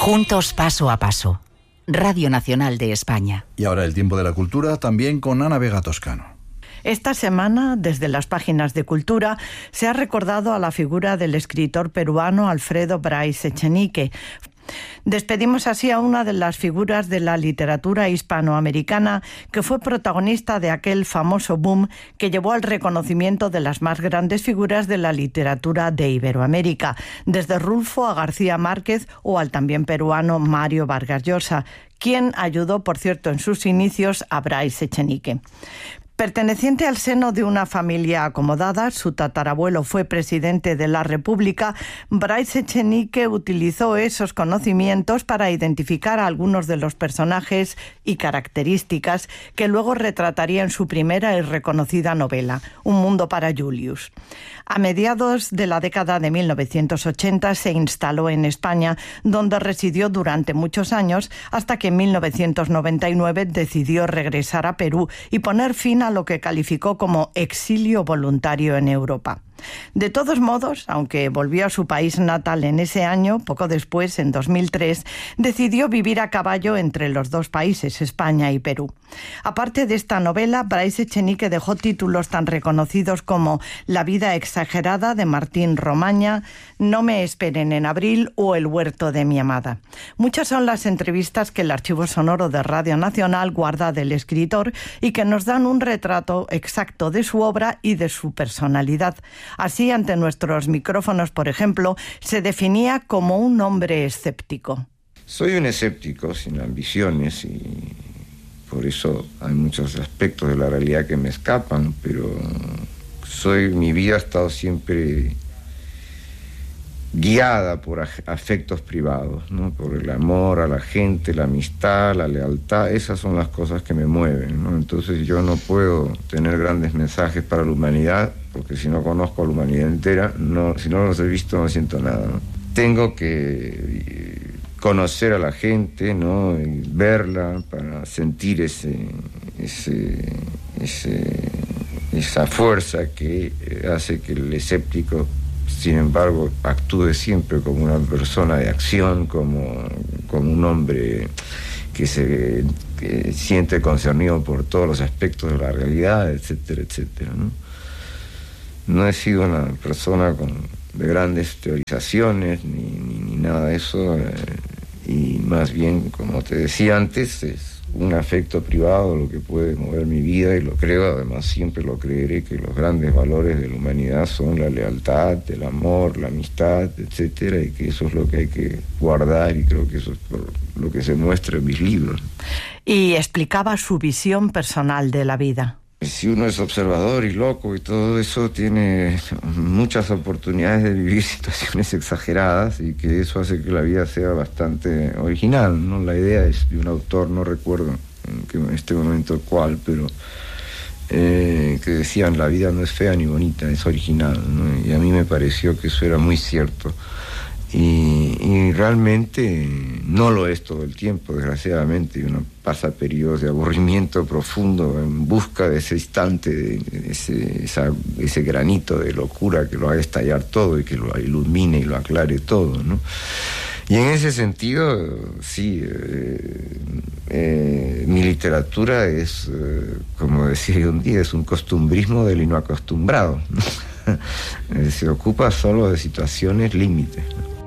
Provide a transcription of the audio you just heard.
Juntos paso a paso. Radio Nacional de España. Y ahora el tiempo de la cultura, también con Ana Vega Toscano. Esta semana, desde las páginas de Cultura, se ha recordado a la figura del escritor peruano Alfredo Bryce Echenique. Despedimos así a una de las figuras de la literatura hispanoamericana que fue protagonista de aquel famoso boom que llevó al reconocimiento de las más grandes figuras de la literatura de Iberoamérica, desde Rulfo a García Márquez o al también peruano Mario Vargas Llosa, quien ayudó, por cierto, en sus inicios a Bryce Echenique. Perteneciente al seno de una familia acomodada, su tatarabuelo fue presidente de la República, Bryce Echenique utilizó esos conocimientos para identificar a algunos de los personajes y características que luego retrataría en su primera y reconocida novela, Un mundo para Julius. A mediados de la década de 1980 se instaló en España, donde residió durante muchos años, hasta que en 1999 decidió regresar a Perú y poner fin a lo que calificó como exilio voluntario en Europa. De todos modos, aunque volvió a su país natal en ese año, poco después, en 2003, decidió vivir a caballo entre los dos países, España y Perú. Aparte de esta novela, Bryce Echenique dejó títulos tan reconocidos como La vida exagerada, de Martín Romaña, No me esperen en abril o El huerto de mi amada. Muchas son las entrevistas que el Archivo Sonoro de Radio Nacional guarda del escritor y que nos dan un retrato exacto de su obra y de su personalidad. Así, ante nuestros micrófonos, por ejemplo, se definía como un hombre escéptico. Soy un escéptico sin ambiciones y por eso hay muchos aspectos de la realidad que me escapan, pero mi vida ha estado siempre guiada por afectos privados, ¿no? Por el amor a la gente, la amistad, la lealtad. Esas son las cosas que me mueven, ¿no? Entonces yo no puedo tener grandes mensajes para la humanidad, porque si no conozco a la humanidad entera, si no los he visto, no siento nada, ¿no? Tengo que conocer a la gente, ¿no? Y verla para sentir esa fuerza que hace que el escéptico, sin embargo, actúe siempre como una persona de acción, como un hombre que se siente concernido por todos los aspectos de la realidad, etcétera, etcétera, ¿no? No he sido una persona de grandes teorizaciones ni nada de eso, y más bien, como te decía antes, es un afecto privado lo que puede mover mi vida, y lo creo, además siempre lo creeré, que los grandes valores de la humanidad son la lealtad, el amor, la amistad, etcétera, y que eso es lo que hay que guardar, y creo que eso es por lo que se muestra en mis libros. Y explicaba su visión personal de la vida. Si uno es observador y loco y todo eso, tiene muchas oportunidades de vivir situaciones exageradas, y que eso hace que la vida sea bastante original, ¿no? La idea es de un autor, no recuerdo en este momento cuál, pero que decían: la vida no es fea ni bonita, es original, ¿no? Y a mí me pareció que eso era muy cierto. Y realmente no lo es todo el tiempo, desgraciadamente. Uno pasa periodos de aburrimiento profundo en busca de ese instante, de ese granito de locura que lo haga estallar todo y que lo ilumine y lo aclare todo, ¿no? Y en ese sentido, sí, mi literatura es, como decía un día, es un costumbrismo del inacostumbrado, ¿no? Se ocupa solo de situaciones límites, ¿no?